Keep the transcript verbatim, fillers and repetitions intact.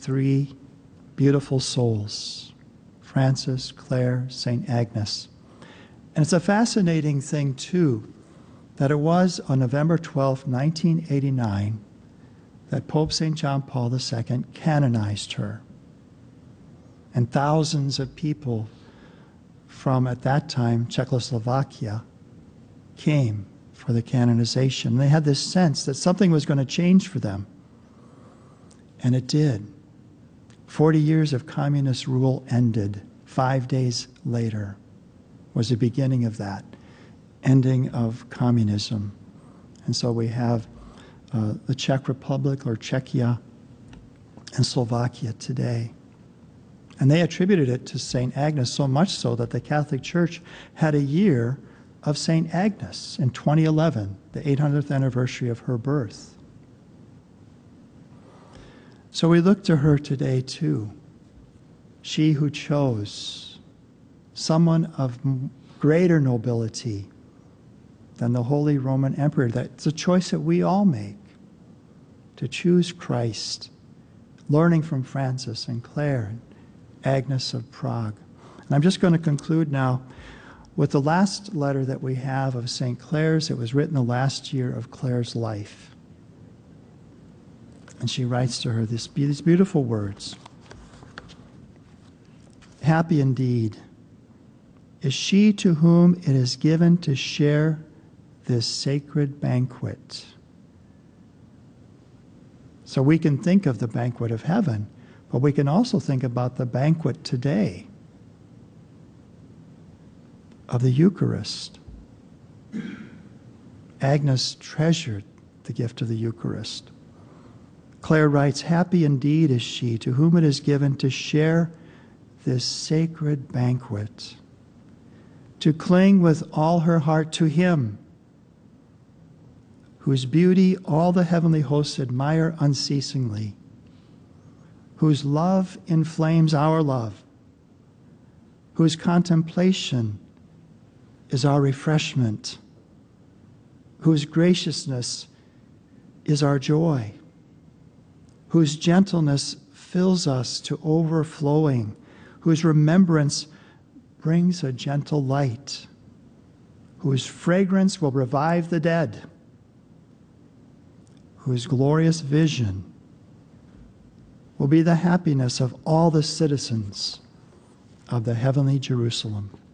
three beautiful souls, Frances, Clare, Saint Agnes. And it's a fascinating thing, too, that it was on November twelfth, nineteen eighty-nine, that Pope Saint John Paul the Second canonized her. And thousands of people from, at that time, Czechoslovakia came for the canonization. And they had this sense that something was going to change for them. And it did. Forty years of communist rule ended. Five days later was the beginning of that, ending of communism. And so we have uh, the Czech Republic, or Czechia, and Slovakia today. And they attributed it to Saint Agnes, so much so that the Catholic Church had a year of Saint Agnes in twenty eleven, the eight hundredth anniversary of her birth. So we look to her today too. She who chose someone of greater nobility than the Holy Roman Emperor. That's a choice that we all make, to choose Christ, learning from Frances and Clare and Agnes of Prague. And I'm just going to conclude now with the last letter that we have of Saint Clare's. It was written the last year of Clare's life. And she writes to her this, these beautiful words. Happy indeed is she to whom it is given to share this sacred banquet. So we can think of the banquet of heaven, but we can also think about the banquet today of the Eucharist. Agnes treasured the gift of the Eucharist. Clare writes, happy indeed is she to whom it is given to share this sacred banquet, to cling with all her heart to him, whose beauty all the heavenly hosts admire unceasingly, whose love inflames our love, whose contemplation is our refreshment, whose graciousness is our joy, whose gentleness fills us to overflowing, whose remembrance brings a gentle light, whose fragrance will revive the dead, whose glorious vision will be the happiness of all the citizens of the heavenly Jerusalem.